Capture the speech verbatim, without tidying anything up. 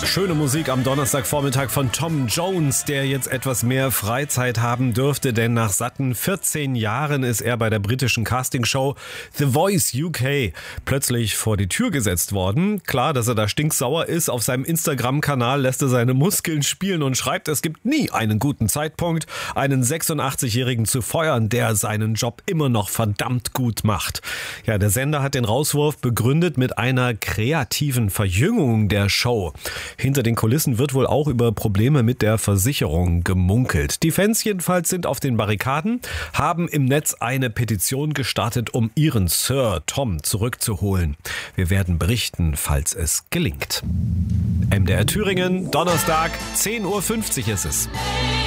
Schöne Musik am Donnerstagvormittag von Tom Jones, der jetzt etwas mehr Freizeit haben dürfte, denn nach satten vierzehn Jahren ist er bei der britischen Castingshow The Voice U K plötzlich vor die Tür gesetzt worden. Klar, dass er da stinksauer ist. Auf seinem Instagram-Kanal lässt er seine Muskeln spielen und schreibt, es gibt nie einen guten Zeitpunkt, einen sechsundachtzig-Jährigen zu feuern, der seinen Job immer noch verdammt gut macht. Ja, der Sender hat den Rauswurf begründet mit einer kreativen Verjüngung der Show. Hinter den Kulissen wird wohl auch über Probleme mit der Versicherung gemunkelt. Die Fans jedenfalls sind auf den Barrikaden, haben im Netz eine Petition gestartet, um ihren Sir Tom zurückzuholen. Wir werden berichten, falls es gelingt. M D R Thüringen, Donnerstag, zehn Uhr fünfzig ist es.